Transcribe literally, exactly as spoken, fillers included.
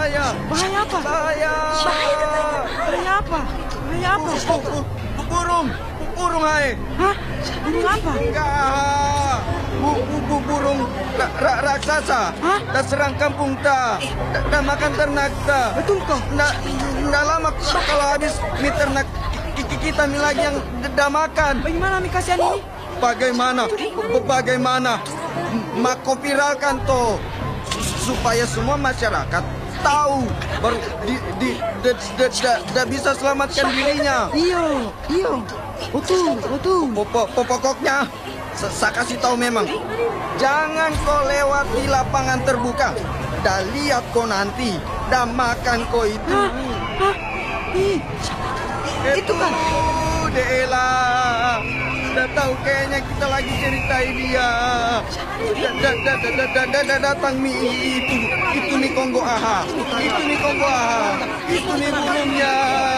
bahaya. Bahaya apa? Bahaya. Bahaya katanya. Bahaya apa? Bahaya apa? Bu, bu, bu, burung, burung hai. Hah? Burung apa? Enggak. Bu, bu, bu, burung ra, ra, raksasa. Hah? Dah serang kampung ta. Dah, dah makan ternak ta. Betul kok? Nggak, nggak lama kok kalau habis mie ternak ki- ki- kita mie lagi yang dah makan. Bagaimana mi kasihan ini? Bagaimana? B- Bagaimana? Mako viralkan toh supaya semua masyarakat tahu baru di di da, da, da, da bisa selamatkan dirinya. Iyo, iyo. Betul, betul. Pokok pokoknya sa- saya kasih tahu memang jangan kau lewati lapangan terbuka. Dah lihat kau nanti dah makan kau itu. Hah? Hah? Ih, itu kan? Dela. Dah tahu kayaknya kita lagi ceritain dia. Da, da, da, da, da, da, da, da, datang mi itu. Itu mi Kongo aha. Itu mi Kongo aha. Itu mi burungnya.